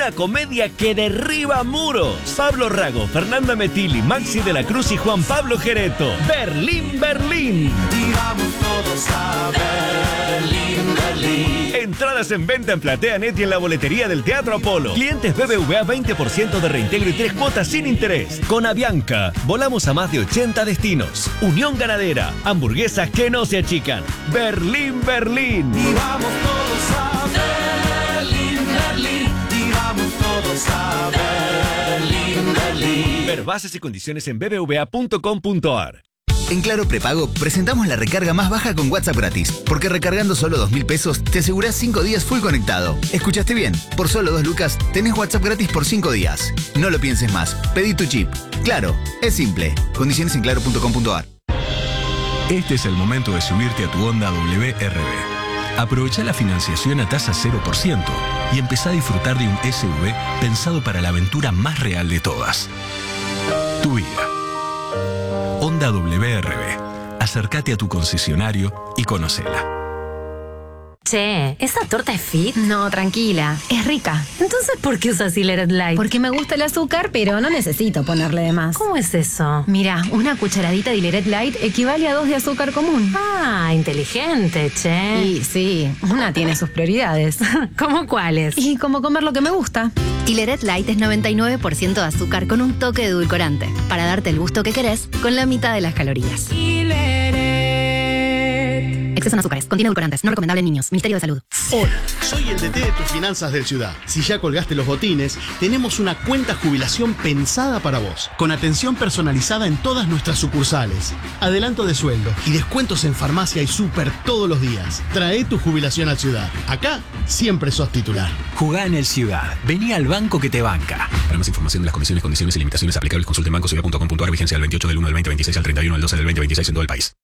una comedia que derriba muros. Pablo Rago, Fernanda Metilli, Maxi de la Cruz y Juan Pablo Jereto. Berlín, Berlín. Y vamos todos a Berlín, Berlín. Entradas en venta en PlateaNet y en la boletería del Teatro Apolo. Clientes BBVA 20% de reintegro y 3 cuotas sin interés. Con Avianca, volamos a más de 80 destinos. Unión Ganadera, hamburguesas que no se achican. Berlín, Berlín. Y vamos todos a Berlín, Berlín. Y vamos todos a Berlín, Berlín. Ver bases y condiciones en bbva.com.ar. En Claro Prepago presentamos la recarga más baja con WhatsApp gratis, porque recargando solo 2.000 pesos te asegurás 5 días full conectado. ¿Escuchaste bien? Por solo 2 lucas tenés WhatsApp gratis por 5 días. No lo pienses más, pedí tu chip. Claro, es simple. Condiciones en claro.com.ar. Este es el momento de subirte a tu Honda WRB. Aprovecha la financiación a tasa 0% y empezá a disfrutar de un SUV pensado para la aventura más real de todas. Tu vida. Honda WRB. Acércate a tu concesionario y conócela. Che, ¿esa torta es fit? No, tranquila, es rica. Entonces, ¿por qué usas Hileret Light? Porque me gusta el azúcar, pero no necesito ponerle de más. ¿Cómo es eso? Mira, una cucharadita de Hileret Light equivale a 2 de azúcar común. Ah, inteligente, che. Y sí, una tiene sus prioridades. ¿Cómo cuáles? Y como comer lo que me gusta. Hileret Light es 99% de azúcar con un toque de edulcorante, para darte el gusto que querés con la mitad de las calorías. Exceso en azúcares, contiene edulcorantes, no recomendable en niños. Ministerio de Salud. Hola, soy el DT de tus finanzas del Ciudad. Si ya colgaste los botines, tenemos una cuenta jubilación pensada para vos, con atención personalizada en todas nuestras sucursales, adelanto de sueldo y descuentos en farmacia y súper todos los días. Trae tu jubilación al Ciudad. Acá siempre sos titular. Jugá en el Ciudad. Vení al banco que te banca. Para más información de las condiciones y limitaciones aplicables, consulte en bancociudad.com.ar. Vigencia del 28 del 1 del 2026 al 31 del 12 del 2026 en todo el país.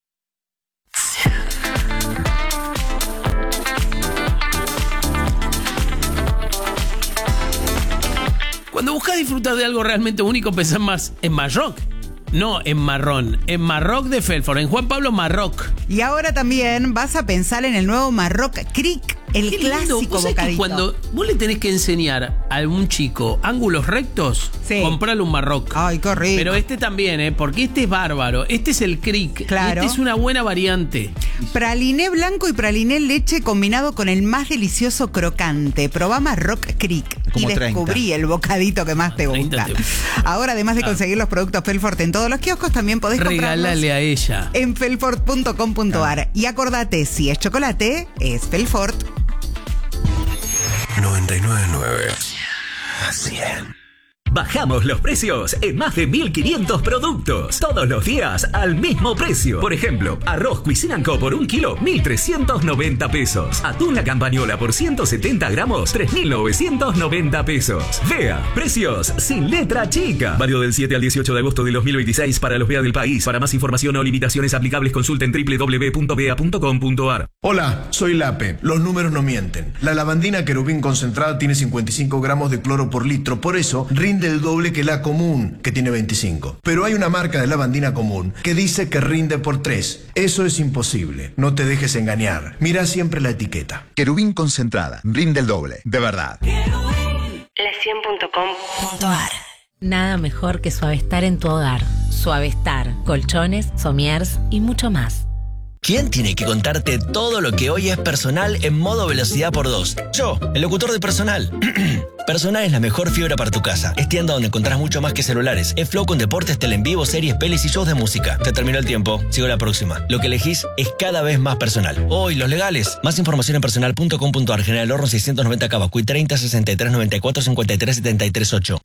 Cuando buscas disfrutar de algo realmente único, pensás más en Marroc. No en marrón, en Marroc de Felfort, en Juan Pablo Marroc. Y ahora también vas a pensar en el nuevo Marroc Creek, el Qué clásico lindo. ¿Vos sabés que bocadito. cuando vos le tenés que enseñar a un chico ángulos rectos, Sí. comprale un Marroc. Ay, qué rico. Pero este también, porque este es bárbaro. Este es el Creek. Claro. Este es una buena variante. Praliné blanco y praliné leche combinado con el más delicioso crocante. Probá Marroc Creek Como y descubrí 30. el bocadito que más te 30 gusta. Ahora, además de conseguir los productos Felfort en todos los kioscos, también podés comprarlos Regálale a ella. en felfort.com.ar. Y acordate, si es chocolate, es Felfort. 99.9 100. Bajamos los precios en más de 1.500 productos. Todos los días al mismo precio. Por ejemplo, arroz Cuisine & Co por 1 kilo, 1.390 pesos. Atún La Campañola por 170 gramos, 3.990 pesos. Vea, precios sin letra chica. Válido del 7 al 18 de agosto de 2026 para los VEA del país. Para más información o limitaciones aplicables, consulten www.vea.com.ar. Hola, soy Lape. Los números no mienten. La lavandina Querubín concentrada tiene 55 gramos de cloro por litro. Por eso, rinde el doble que la común, que tiene 25. Pero hay una marca de lavandina común que dice que rinde por 3. Eso es imposible. No te dejes engañar. Mira siempre la etiqueta. Querubín concentrada, rinde el doble, de verdad. La100.com.ar. Nada mejor que Suavestar en tu hogar. Suavestar, colchones, somiers y mucho más. ¿Quién tiene que contarte todo lo que hoy es Personal en modo velocidad por 2? Yo, el locutor de Personal. Personal es la mejor fibra para tu casa. Es tienda donde encontrás mucho más que celulares. Es Flow con deportes, tele en vivo, series, pelis y shows de música. Te terminó el tiempo. Sigo la próxima. Lo que elegís es cada vez más Personal. Hoy, los legales. Más información en personal.com.ar. General Horno 690 Cava. Cuy 30 63 94 53 73 8.